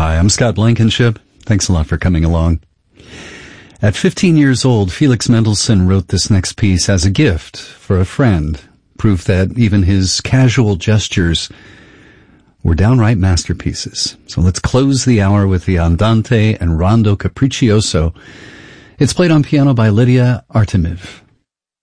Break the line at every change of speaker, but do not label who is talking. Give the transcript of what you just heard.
Hi, I'm Scott Blankenship. Thanks a lot for coming along. At 15 years old, Felix Mendelssohn wrote this next piece as a gift for a friend, proof that even his casual gestures were downright masterpieces. So let's close the hour with the Andante and Rondo Capriccioso. It's played on piano by Lydia Artemiv.